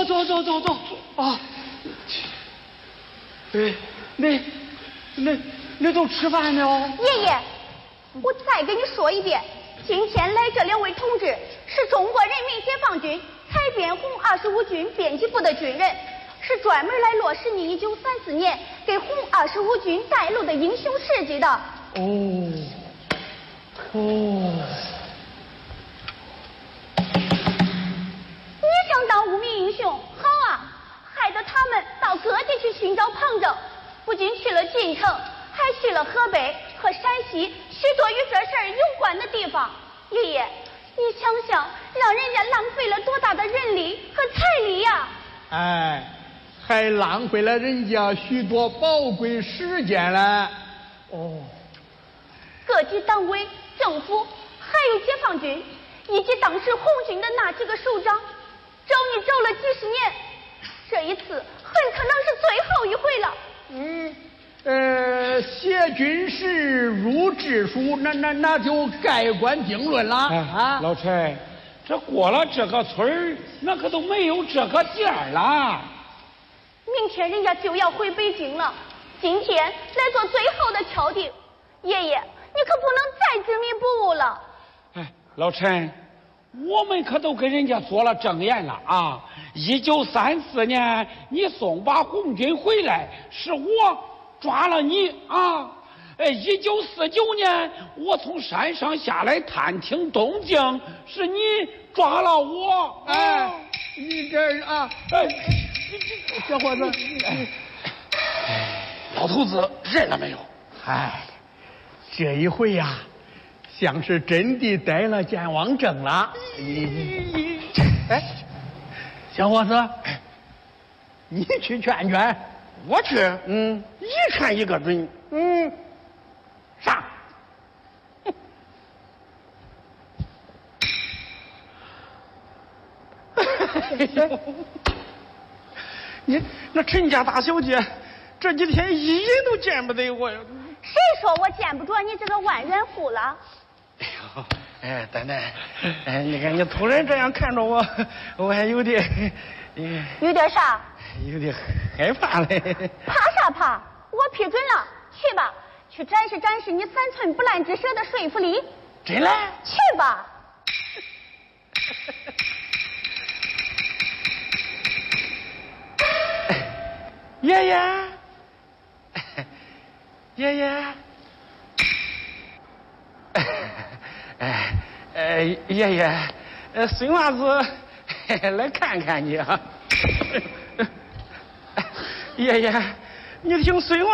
走啊！哎，你都吃饭了？ 爷爷，我再跟你说一遍，今天来这2位同志是中国人民解放军采编红25军编辑部的军人，是专门来落实你1934年给红25军带路的英雄事迹的。 哦。 你想当无名英雄，好啊，害得他们到各地去寻找旁证，不仅去了晋城，还去了河北和陕西许多与这事儿有关的地方。爷爷，你想想，让人家浪费了多大的人力和财力呀！ 哎，还浪费了人家许多宝贵时间了。 哦， 各级党委、政府还有解放军以及当时红军的那几个首长，找你找了几十年，这一次很可能是最后一回了。 写军事入志书，那就盖棺定论了啊！ 老陈，这过了这个村那可都没有这个店了。 明天人家就要回北京了，今天来做最后的敲定。爷爷，你可不能再执迷不悟了。 哎，老陈，我们可都跟人家做了证言了啊！1934年你送把红军回来，是我抓了你啊！1949年我从山上下来探听动静，是你抓了我。 哎，你这啊，小伙子， 老头子认了没有？ 哎，这一回呀，像是真的带了健忘症了。哎，小伙子，你去劝劝。 我去，一劝一个准。 上。 你那陈家大小姐这几天一人都见不得我呀！ 谁说我见不着你这个万元户了？ 哎呦，哎，丹丹，哎，你看你突然这样看着我，我还有点， 有点啥？ 有点害怕嘞。 怕啥怕？我批准了，去吧，去展示展示你3寸不烂之舌的说服力。 真的？ 去吧。 爷爷，爷爷，爷爷，孙娃子来看看你啊。爷爷，你听孙娃